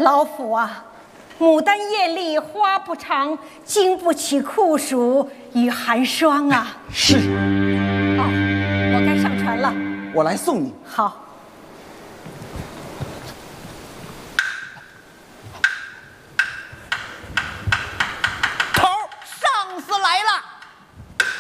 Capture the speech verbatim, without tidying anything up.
老夫啊，牡丹艳丽花不长，经不起酷暑与寒霜啊。 是。 哦，我该上船了。 我来送你。 好。